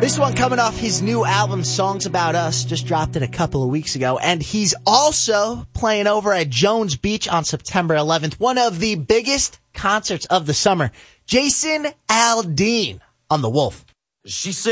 This one coming off his new album, Songs About Us, just dropped it a couple of weeks ago. And he's also playing over at Jones Beach on September 11th, one of the biggest concerts of the summer. Jason Aldean on The Wolf. She said